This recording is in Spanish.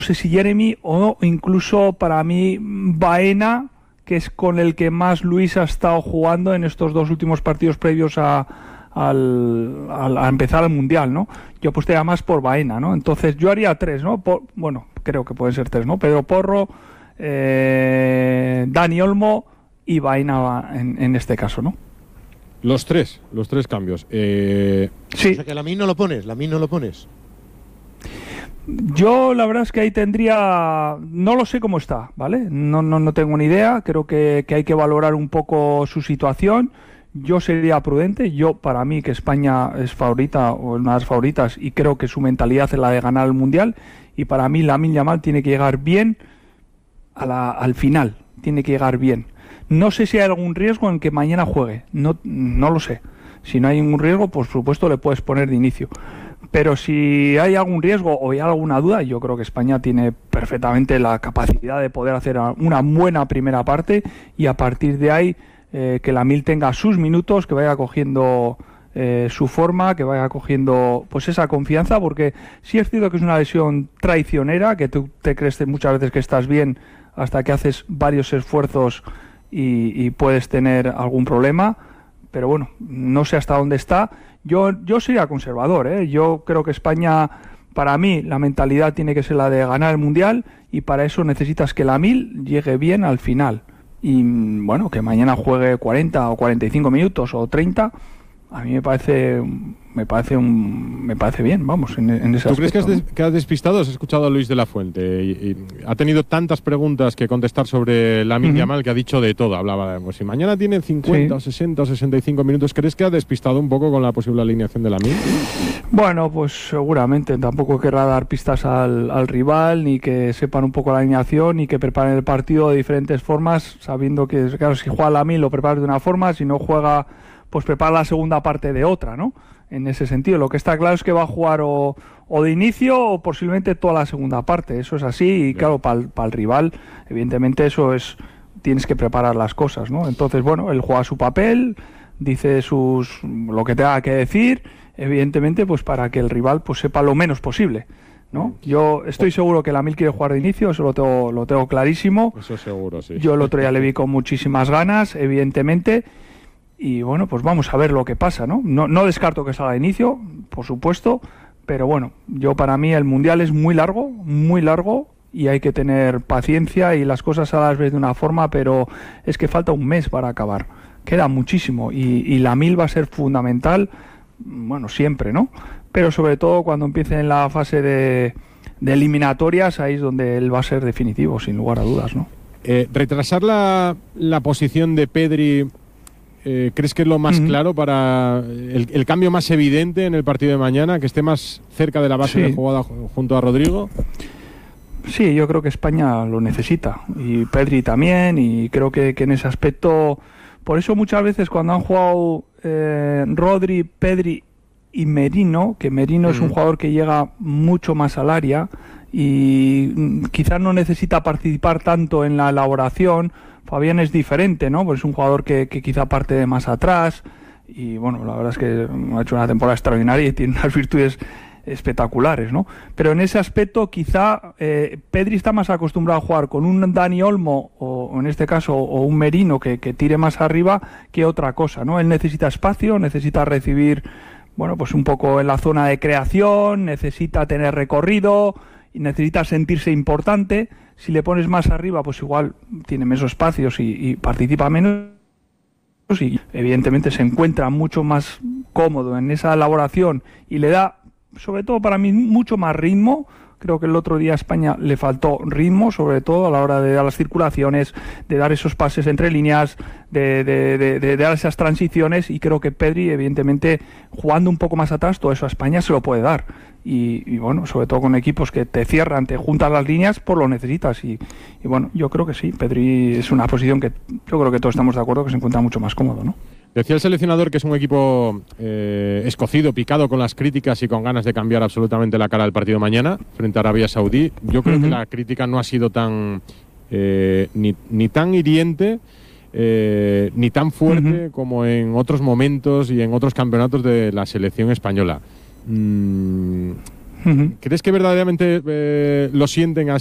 sé si Jeremy o incluso para mí Baena, que es con el que más Luis ha estado jugando en estos dos últimos partidos previos a empezar el Mundial, ¿no? Yo apostaría más por Baena, ¿no? Entonces yo haría tres, ¿no? Bueno, creo que pueden ser tres, ¿no? Pedro Porro, Dani Olmo y Baena en este caso, ¿no? Los tres cambios. Sí. O sea que Lamine no lo pones. Yo la verdad es que ahí tendría, no lo sé cómo está, ¿vale? No tengo ni idea, creo que hay que valorar un poco su situación. Yo sería prudente, para mí que España es favorita o una de las favoritas y creo que su mentalidad es la de ganar el Mundial, y para mí Lamine Yamal tiene que llegar bien al final, tiene que llegar bien. No sé si hay algún riesgo en que mañana juegue, no lo sé. Si no hay ningún riesgo, pues por supuesto le puedes poner de inicio. Pero si hay algún riesgo o hay alguna duda, yo creo que España tiene perfectamente la capacidad de poder hacer una buena primera parte y a partir de ahí que Lamine tenga sus minutos, que vaya cogiendo su forma, que vaya cogiendo pues esa confianza, porque sí es cierto que es una lesión traicionera, que tú te crees muchas veces que estás bien hasta que haces varios esfuerzos y puedes tener algún problema, pero bueno, no sé hasta dónde está. Yo sería conservador, ¿eh? Yo creo que España, para mí, la mentalidad tiene que ser la de ganar el Mundial y para eso necesitas que Lamine llegue bien al final. Y bueno, que mañana juegue 40 o 45 minutos o 30, a mí me parece bien, vamos, en ese aspecto. ¿Tú crees que has despistado? Has escuchado a Luis de la Fuente y ha tenido tantas preguntas que contestar sobre Lamine Yamal que ha dicho de todo. Hablaba de, pues, si mañana tiene 50 o 60 o 65 minutos, ¿crees que ha despistado un poco con la posible alineación de Lamine? Bueno, pues seguramente. Tampoco querrá dar pistas al rival, ni que sepan un poco la alineación, ni que preparen el partido de diferentes formas, sabiendo que, claro, si juega Lamine lo preparas de una forma, si no juega, pues prepara la segunda parte de otra, ¿no? En ese sentido, lo que está claro es que va a jugar o de inicio o posiblemente toda la segunda parte. Eso es así y claro, para el rival, evidentemente tienes que preparar las cosas, ¿no? Entonces, bueno, él juega su papel, dice lo que tenga que decir, evidentemente, pues para que el rival pues sepa lo menos posible, ¿no? Yo estoy seguro que Lamine quiere jugar de inicio, eso lo tengo clarísimo. Eso seguro, sí. Yo el otro día le vi con muchísimas ganas, evidentemente. Y bueno, pues vamos a ver lo que pasa, ¿no? No descarto que salga de inicio, por supuesto, pero bueno, para mí el Mundial es muy largo, y hay que tener paciencia y las cosas a las veces de una forma, pero es que falta un mes para acabar. Queda muchísimo y Lamine va a ser fundamental, bueno, siempre, ¿no? Pero sobre todo cuando empiece en la fase de eliminatorias, ahí es donde él va a ser definitivo, sin lugar a dudas, ¿no? Retrasar la posición de Pedri... ¿crees que es lo más claro para el cambio más evidente en el partido de mañana, que esté más cerca de la base de jugada junto a Rodrigo? Sí, yo creo que España lo necesita y Pedri también, y creo que en ese aspecto, por eso muchas veces cuando han jugado Rodri, Pedri y Merino, que Merino es un jugador que llega mucho más al área y quizás no necesita participar tanto en la elaboración. Fabián es diferente, ¿no? Pues es un jugador que quizá parte de más atrás y bueno, la verdad es que ha hecho una temporada extraordinaria y tiene unas virtudes espectaculares, ¿no? Pero en ese aspecto quizá Pedri está más acostumbrado a jugar con un Dani Olmo o en este caso o un Merino que tire más arriba que otra cosa, ¿no? Él necesita espacio, necesita recibir, bueno, pues un poco en la zona de creación, necesita tener recorrido y necesita sentirse importante. Si le pones más arriba, pues igual tiene menos espacios y participa menos y evidentemente se encuentra mucho más cómodo en esa elaboración y le da, sobre todo para mí, mucho más ritmo. Creo que el otro día a España le faltó ritmo, sobre todo a la hora de dar las circulaciones, de dar esos pases entre líneas, de dar esas transiciones, y creo que Pedri, evidentemente, jugando un poco más atrás, todo eso a España se lo puede dar. Y bueno, sobre todo con equipos que te cierran, te juntan las líneas, pues lo necesitas. Y bueno, yo creo que sí, Pedri es una posición que yo creo que todos estamos de acuerdo que se encuentra mucho más cómodo, ¿no? Decía el seleccionador que es un equipo escocido, picado con las críticas y con ganas de cambiar absolutamente la cara del partido mañana frente a Arabia Saudí. Yo creo que la crítica no ha sido tan ni tan hiriente ni tan fuerte como en otros momentos y en otros campeonatos de la selección española. Ujú. ¿Crees que verdaderamente lo sienten así?